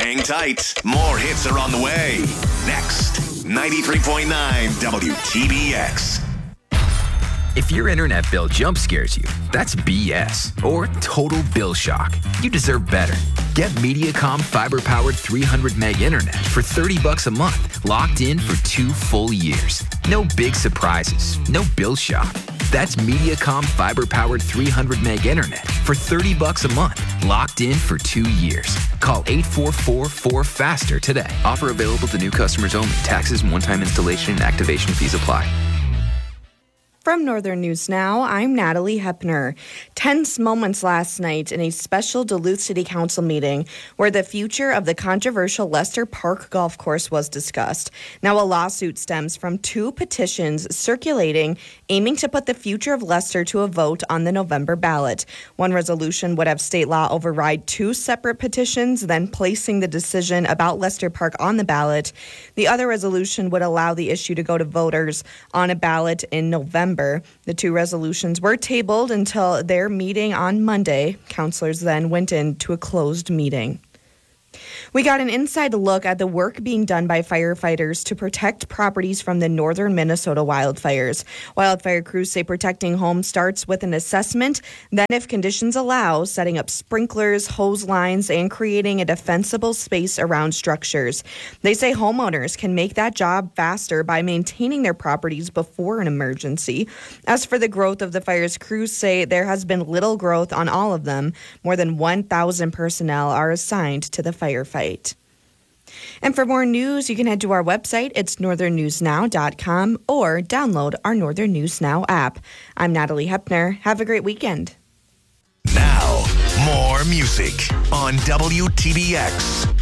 Hang tight. More hits are on the way. Next, 93.9 WTBX. If your internet bill jump scares you, that's BS or total bill shock. You deserve better. Get Mediacom fiber-powered 300 meg internet for $30 a month, locked in for 2 full years. No big surprises, no bill shock. That's Mediacom fiber-powered 300 meg internet for $30 a month, locked in for 2 years. Call 844-4FASTER today. Offer available to new customers only. Taxes and one-time installation and activation fees apply. From Northern News Now, I'm Natalie Hepner. Tense moments last night in a special Duluth City Council meeting where the future of the controversial Lester Park Golf Course was discussed. Now, a lawsuit stems from 2 petitions circulating aiming to put the future of Lester to a vote on the November ballot. One resolution would have state law override 2 separate petitions, then placing the decision about Lester Park on the ballot. The other resolution would allow the issue to go to voters on a ballot in November. The 2 resolutions were tabled until their meeting on Monday. Councilors then went into a closed meeting. We got an inside look at the work being done by firefighters to protect properties from the northern Minnesota wildfires. Wildfire crews say protecting homes starts with an assessment, then if conditions allow, setting up sprinklers, hose lines, and creating a defensible space around structures. They say homeowners can make that job faster by maintaining their properties before an emergency. As for the growth of the fires, crews say there has been little growth on all of them. More than 1,000 personnel are assigned to the firefight. And for more news, you can head to our website. It's northernnewsnow.com or download our Northern News Now app. I'm Natalie Hepner. Have a great weekend. Now, more music on WTBX.